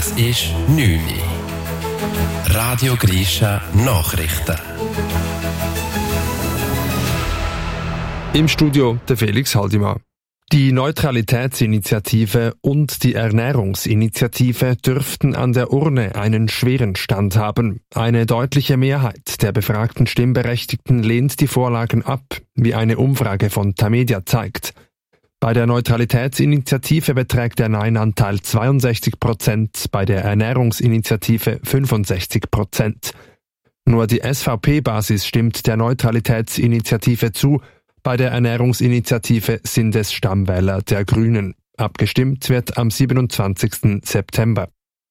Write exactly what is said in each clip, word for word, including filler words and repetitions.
Es ist neun Uhr. Radio Grisha Nachrichten. Im Studio der Felix Haldimann. Die Neutralitätsinitiative und die Ernährungsinitiative dürften an der Urne einen schweren Stand haben. Eine deutliche Mehrheit der befragten Stimmberechtigten lehnt die Vorlagen ab, wie eine Umfrage von Tamedia zeigt. Bei der Neutralitätsinitiative beträgt der Nein-Anteil zweiundsechzig Prozent, bei der Ernährungsinitiative fünfundsechzig Prozent. Nur die S V P-Basis stimmt der Neutralitätsinitiative zu, bei der Ernährungsinitiative sind es Stammwähler der Grünen. Abgestimmt wird am siebenundzwanzigsten September.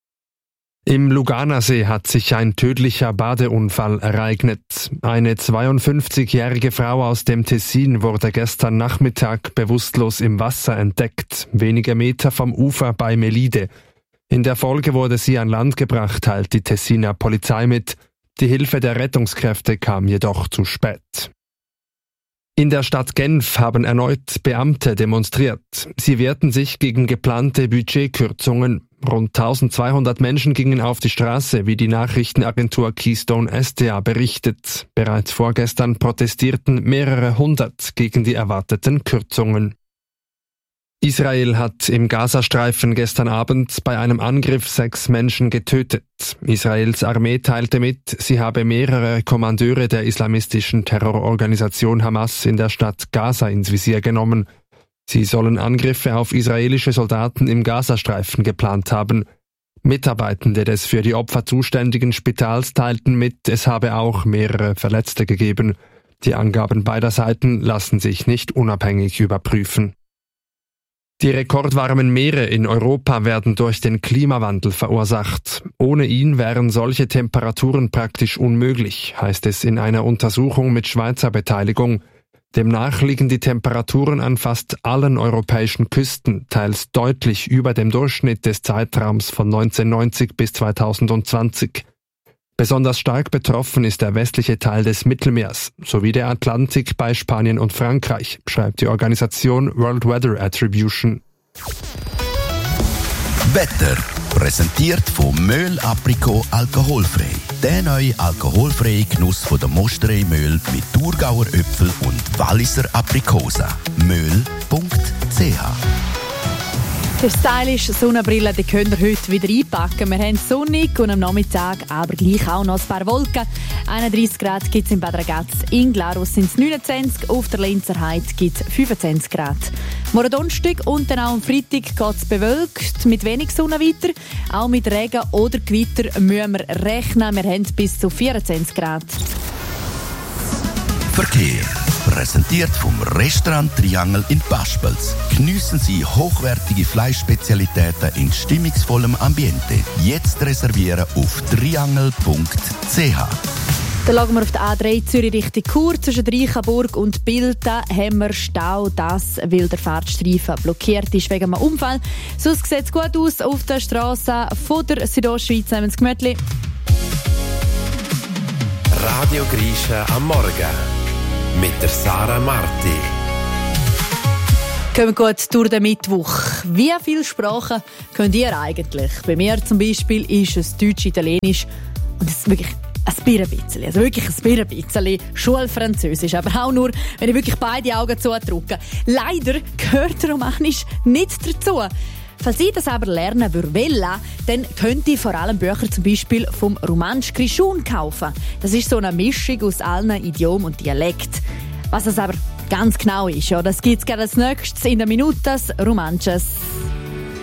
Im Luganersee hat sich ein tödlicher Badeunfall ereignet. Eine zweiundfünfzigjährige Frau aus dem Tessin wurde gestern Nachmittag bewusstlos im Wasser entdeckt, wenige Meter vom Ufer bei Melide. In der Folge wurde sie an Land gebracht, teilt die Tessiner Polizei mit. Die Hilfe der Rettungskräfte kam jedoch zu spät. In der Stadt Genf haben erneut Beamte demonstriert. Sie wehrten sich gegen geplante Budgetkürzungen. Rund eintausendzweihundert Menschen gingen auf die Straße, wie die Nachrichtenagentur Keystone S D A berichtet. Bereits vorgestern protestierten mehrere hundert gegen die erwarteten Kürzungen. Israel hat im Gazastreifen gestern Abend bei einem Angriff sechs Menschen getötet. Israels Armee teilte mit, sie habe mehrere Kommandeure der islamistischen Terrororganisation Hamas in der Stadt Gaza ins Visier genommen. Sie sollen Angriffe auf israelische Soldaten im Gazastreifen geplant haben. Mitarbeitende des für die Opfer zuständigen Spitals teilten mit, es habe auch mehrere Verletzte gegeben. Die Angaben beider Seiten lassen sich nicht unabhängig überprüfen. Die rekordwarmen Meere in Europa werden durch den Klimawandel verursacht. Ohne ihn wären solche Temperaturen praktisch unmöglich, heißt es in einer Untersuchung mit Schweizer Beteiligung. Demnach liegen die Temperaturen an fast allen europäischen Küsten, teils deutlich über dem Durchschnitt des Zeitraums von neunzehnhundertneunzig bis zweitausendzwanzig. Besonders stark betroffen ist der westliche Teil des Mittelmeers sowie der Atlantik bei Spanien und Frankreich, schreibt die Organisation World Weather Attribution. Wetter präsentiert von Möhl Aprikot alkoholfrei. Der neue alkoholfreie Genuss von der Mosterei Möhl mit Thurgauer Äpfel und Walliser Aprikosen. möhl punkt c h. Die stylische Sonnenbrille, die könnt ihr heute wieder einpacken. Wir haben sonnig und am Nachmittag aber gleich auch noch ein paar Wolken. einunddreissig Grad gibt es in Bad Ragaz, in Glarus sind es neunundzwanzig, auf der Lenzer Heide gibt es fünfundzwanzig Grad. Morgen Donnerstag und dann auch am Freitag geht es bewölkt, mit wenig Sonne weiter. Auch mit Regen oder Gewitter müssen wir rechnen. Wir haben bis zu vierundzwanzig Grad. Verkehr. Präsentiert vom Restaurant Triangel in Paspels. Geniessen Sie hochwertige Fleischspezialitäten in stimmungsvollem Ambiente. Jetzt reservieren auf triangel punkt c h. Dann schauen wir auf der A drei Zürich Richtung Chur. Zwischen Reichenburg und Bilten haben wir Stau, das, weil der Fahrtstreifen blockiert ist wegen einem Unfall. Sonst sieht es gut aus auf der Straße von der Südostschweiz. Nehmen Sie gemütlich. Radio Grisha am Morgen mit der Sarah Marti. Kommen wir gut durch den Mittwoch. Wie viele Sprachen könnt ihr eigentlich? Bei mir zum Beispiel ist es Deutsch, Italienisch und es ist wirklich ein bisschen, also wirklich ein bisschen Schulfranzösisch, aber auch nur, wenn ich wirklich beide Augen zudrücke. Leider gehört Romanisch nicht dazu. Falls ihr das aber lernen wollt, dann könnt ihr vor allem Bücher zum Beispiel vom Romansch Grischun kaufen. Das ist so eine Mischung aus allen Idiomen und Dialekten. Was das aber ganz genau ist, ja, das gibt es gerade als nächstes in den Minuten Romanches.